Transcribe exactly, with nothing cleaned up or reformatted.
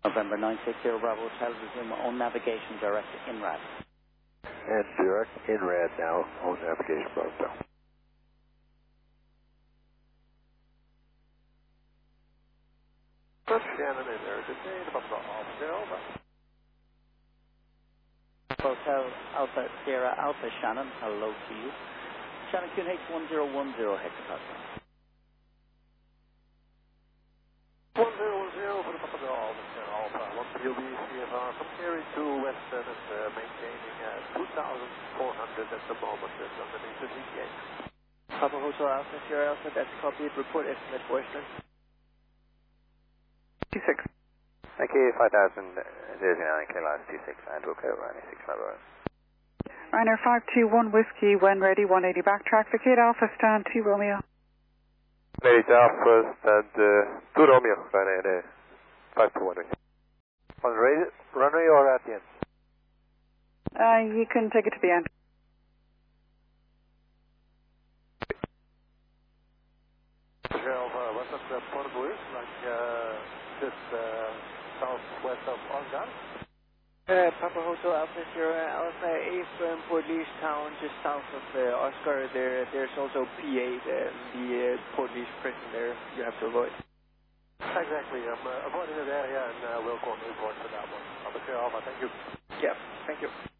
November nine six zero Bravo Hotel, resume on navigation direct in R A D. And direct in R A D now, on navigation Bravo. Put Shannon in there, detain about the Alpha Alpha. Hotel Alpha Sierra Alpha Shannon, hello to you. Shannon Q N H one zero one zero hectopascal. one zero one zero for the Papa Alpha Sierra Alpha, one P O B C F R from Kerry to Western and uh, maintaining uh, two thousand four hundred at the moment, that's underneath the D T A. Papa Hotel Alpha Sierra Alpha, that's copied, report estimate Western. two six. Okay, five thousand, zero nine K last two six, and okay, Ryanair six five zero. Ryanair five two one Whiskey, when ready, one eighty backtrack, vacate Alpha, stand two Romeo. Eight Alpha, stand uh, two Romeo, Ryanair uh, five two one. On radio, runway or at the end? Uh, you can take it to the end. Alpha, what's up the Port Louis, like uh, just uh, southwest of Oscar? Uh, Papa Hotel Alpha Sierra Alpha, A from Port Louis Town, just south of uh, Oscar. There, there's also P eight, uh, the uh, Port Louis prison there you have to avoid. Exactly, I'm uh, avoiding that area and uh, we'll call the report for that one. Papa Sierra Alpha, thank you. Yeah, thank you.